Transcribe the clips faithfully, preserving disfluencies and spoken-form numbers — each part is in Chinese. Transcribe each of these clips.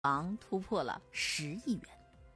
房突破了十亿元。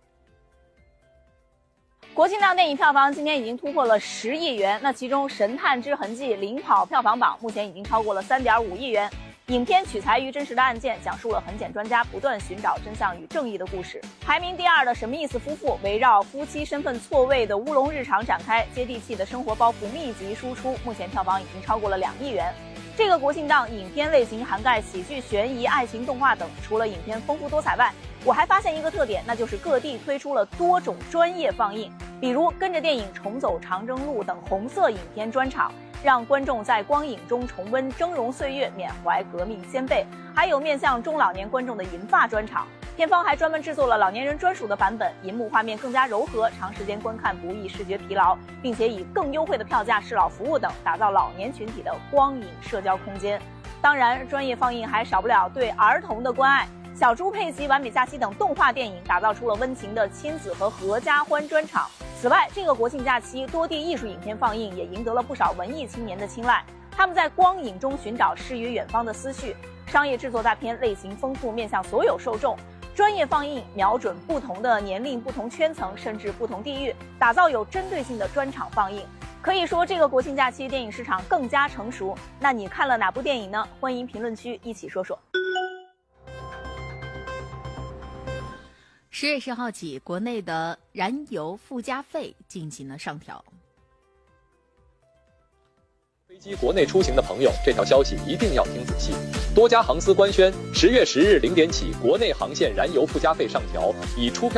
国庆档电影票房今天已经突破了十亿元，那其中《神探之痕迹》领跑票房榜，目前已经超过了三点五亿元。影片取材于真实的案件，讲述了痕检专家不断寻找真相与正义的故事。排名第二的什么意思夫妇，围绕夫妻身份错位的乌龙日常展开，接地气的生活包袱密集输出，目前票房已经超过了两亿元。这个国庆档影片类型涵盖喜剧、悬疑、爱情、动画等，除了影片丰富多彩外，我还发现一个特点，那就是各地推出了多种专业放映，比如跟着电影重走长征路等红色影片专场，让观众在光影中重温峥嵘岁月，缅怀革命先辈；还有面向中老年观众的银发专场。片方还专门制作了老年人专属的版本，银幕画面更加柔和，长时间观看不易视觉疲劳，并且以更优惠的票价、适老服务等，打造老年群体的光影社交空间。当然，专业放映还少不了对儿童的关爱。小猪佩奇、完美假期等动画电影打造出了温情的亲子和合家欢专场。此外，这个国庆假期多地艺术影片放映也赢得了不少文艺青年的青睐。他们在光影中寻找诗与远方的思绪，商业制作大片类型丰富，面向所有受众。专业放映瞄准不同的年龄、不同圈层，甚至不同地域，打造有针对性的专场放映。可以说，这个国庆假期电影市场更加成熟。那你看了哪部电影呢？欢迎评论区一起说说。 十月十号起，国内的燃油附加费进行了上调。 飞机国内出行的朋友，这条消息一定要听仔细。多家航司官宣，十月十日零点起，国内航线燃油附加费上调，以出票